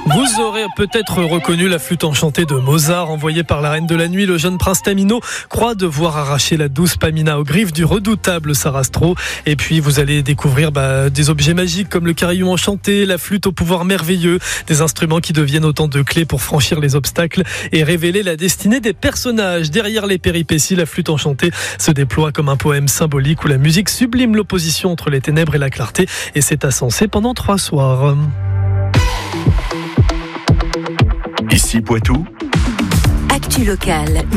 Vous aurez peut-être reconnu la flûte enchantée de Mozart envoyée par la reine de la nuit. Le jeune prince Tamino croit devoir arracher la douce Pamina aux griffes du redoutable Sarastro. Et puis vous allez découvrir des objets magiques comme le carillon enchanté, la flûte au pouvoir merveilleux, des instruments qui deviennent autant de clés pour franchir les obstacles et révéler la destinée des personnages. Derrière les péripéties, la flûte enchantée se déploie comme un poème symbolique où la musique sublime l'opposition entre les ténèbres et la clarté. Et c'est à Sensé pendant 3 soirs. Ici Poitou. Actu locale.